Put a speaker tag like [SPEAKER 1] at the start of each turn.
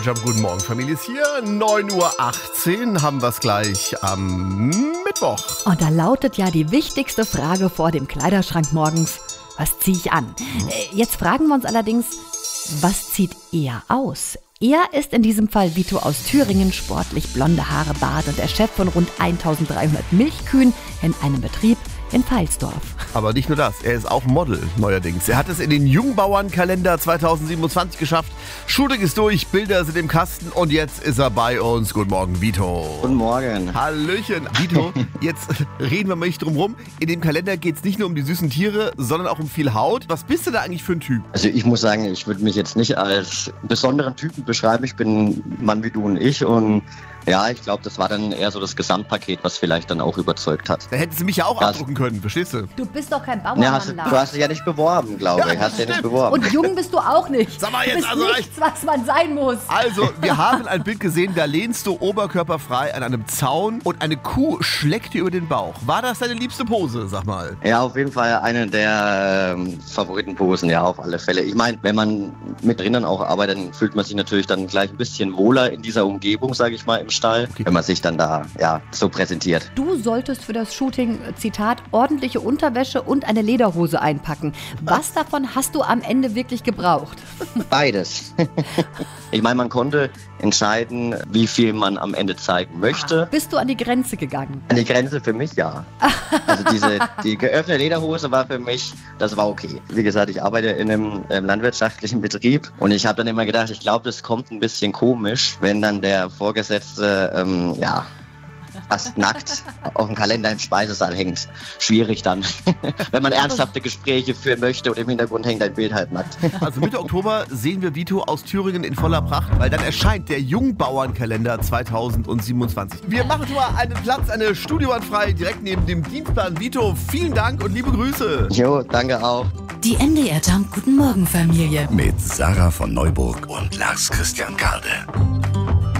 [SPEAKER 1] Guten Morgen, Familie ist hier. 9:18 Uhr haben wir es gleich am Mittwoch.
[SPEAKER 2] Und da lautet ja die wichtigste Frage vor dem Kleiderschrank morgens: Was ziehe ich an? Jetzt fragen wir uns allerdings, was zieht er aus? Er ist in diesem Fall Vito aus Thüringen, sportlich, blonde Haare, Bart und der Chef von rund 1300 Milchkühen in einem Betrieb in Pfalzdorf.
[SPEAKER 1] Aber nicht nur das, er ist auch Model neuerdings. Er hat es in den Jungbauernkalender 2027 geschafft. Shooting ist durch, Bilder sind im Kasten und jetzt ist er bei uns. Guten Morgen, Vito.
[SPEAKER 3] Guten Morgen.
[SPEAKER 1] Hallöchen. Vito, jetzt reden wir mal nicht drum rum. In dem Kalender geht es nicht nur um die süßen Tiere, sondern auch um viel Haut. Was bist du da eigentlich für ein Typ?
[SPEAKER 3] Also ich muss sagen, ich würde mich jetzt nicht als besonderen Typen beschreiben. Ich bin ein Mann wie du und ich und ja, ich glaube, das war dann eher so das Gesamtpaket, was vielleicht dann auch überzeugt hat.
[SPEAKER 1] Da hättest du mich ja auch abdrucken können, verstehst du?
[SPEAKER 2] Du bist doch kein Bauernmann,
[SPEAKER 3] Ja, du hast dich ja nicht beworben, glaube ich. Hast dich ja nicht beworben.
[SPEAKER 2] Und jung bist du auch nicht.
[SPEAKER 1] Sag mal jetzt,
[SPEAKER 2] du bist
[SPEAKER 1] also
[SPEAKER 2] nichts, was man sein muss.
[SPEAKER 1] Also, wir haben ein Bild gesehen, da lehnst du oberkörperfrei an einem Zaun und eine Kuh schlägt dir über den Bauch. War das deine liebste Pose, sag mal?
[SPEAKER 3] Ja, auf jeden Fall eine der Favoritenposen, ja, auf alle Fälle. Ich meine, wenn man mit Rindern auch arbeitet, dann fühlt man sich natürlich dann gleich ein bisschen wohler in dieser Umgebung, sage ich mal, im Stall, wenn man sich dann da, ja, so präsentiert.
[SPEAKER 2] Du solltest für das Shooting, Zitat, ordentliche Unterwäsche und eine Lederhose einpacken. Was davon hast du am Ende wirklich gebraucht?
[SPEAKER 3] Beides. Ich meine, man konnte entscheiden, wie viel man am Ende zeigen möchte.
[SPEAKER 2] Bist du an die Grenze gegangen?
[SPEAKER 3] An die Grenze für mich, ja. Also die geöffnete Lederhose war für mich, das war okay. Wie gesagt, ich arbeite in einem landwirtschaftlichen Betrieb und ich habe dann immer gedacht, ich glaube, das kommt ein bisschen komisch, wenn dann der Vorgesetzte, fast nackt auf dem Kalender im Speisesaal hängt. Schwierig dann, wenn man ernsthafte Gespräche führen möchte und im Hintergrund hängt ein Bild halt nackt.
[SPEAKER 1] Also Mitte Oktober sehen wir Vito aus Thüringen in voller Pracht, weil dann erscheint der Jungbauernkalender 2027. Wir machen schon mal einen Platz, eine Studiowand frei, direkt neben dem Dienstplan. Vito, vielen Dank und liebe Grüße.
[SPEAKER 3] Jo, danke auch.
[SPEAKER 4] Die NDR Jump Guten Morgen Familie.
[SPEAKER 5] Mit Sarah von Neuburg und Lars Christian Karde.